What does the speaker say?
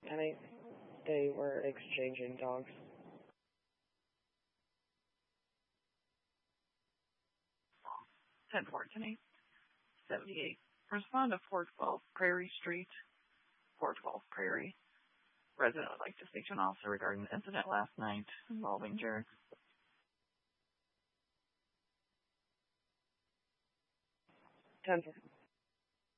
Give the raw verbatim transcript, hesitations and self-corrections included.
And I, they were exchanging dogs. ten fourteen, seventy-eight. Respond to four twelve Prairie Street, four twelve Prairie. Resident would like to speak to an officer regarding the incident last night involving Jared. ten four.